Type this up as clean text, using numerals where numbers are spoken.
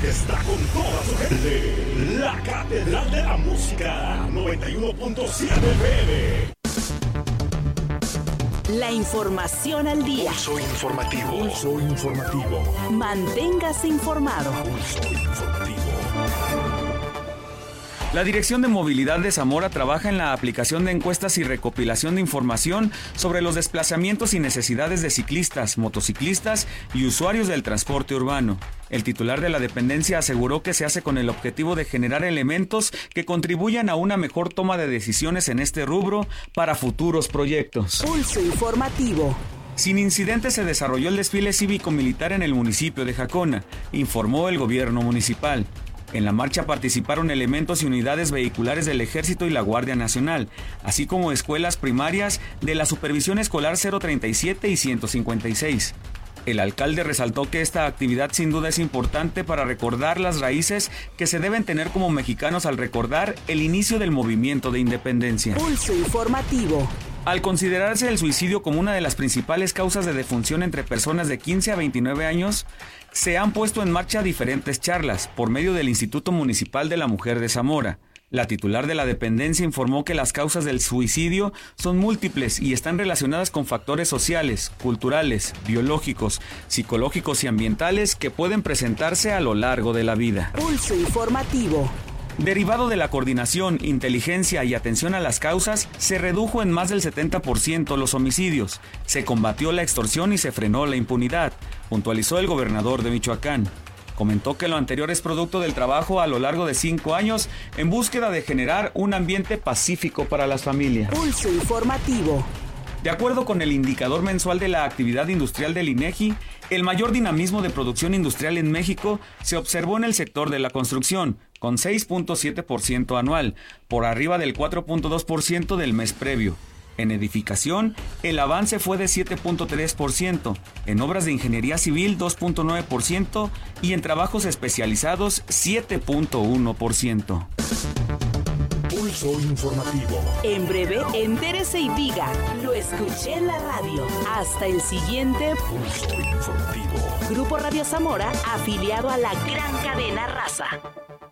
está con toda su gente. La Catedral de la Música, 91.7 FM. La información al día. Pulso informativo. Pulso informativo. Manténgase informado. Pulso informativo. La Dirección de Movilidad de Zamora trabaja en la aplicación de encuestas y recopilación de información sobre los desplazamientos y necesidades de ciclistas, motociclistas y usuarios del transporte urbano. El titular de la dependencia aseguró que se hace con el objetivo de generar elementos que contribuyan a una mejor toma de decisiones en este rubro para futuros proyectos. Pulso informativo. Sin incidentes se desarrolló el desfile cívico-militar en el municipio de Jacona, informó el gobierno municipal. En la marcha participaron elementos y unidades vehiculares del Ejército y la Guardia Nacional, así como escuelas primarias de la Supervisión Escolar 037 y 156. El alcalde resaltó que esta actividad sin duda es importante para recordar las raíces que se deben tener como mexicanos al recordar el inicio del movimiento de independencia. Pulso informativo. Al considerarse el suicidio como una de las principales causas de defunción entre personas de 15 a 29 años, se han puesto en marcha diferentes charlas por medio del Instituto Municipal de la Mujer de Zamora. La titular de la dependencia informó que las causas del suicidio son múltiples y están relacionadas con factores sociales, culturales, biológicos, psicológicos y ambientales que pueden presentarse a lo largo de la vida. Pulso informativo. Derivado de la coordinación, inteligencia y atención a las causas, se redujo en más del 70% los homicidios, se combatió la extorsión y se frenó la impunidad, puntualizó el gobernador de Michoacán. Comentó que lo anterior es producto del trabajo a lo largo de 5 años en búsqueda de generar un ambiente pacífico para las familias. Pulso informativo. De acuerdo con el indicador mensual de la actividad industrial del INEGI, el mayor dinamismo de producción industrial en México se observó en el sector de la construcción, con 6.7% anual, por arriba del 4.2% del mes previo. En edificación, el avance fue de 7.3%, en obras de ingeniería civil 2.9% y en trabajos especializados 7.1%. Pulso informativo. En breve, entérese y diga, lo escuché en la radio. Hasta el siguiente Pulso informativo. Grupo Radio Zamora, afiliado a la gran cadena Raza.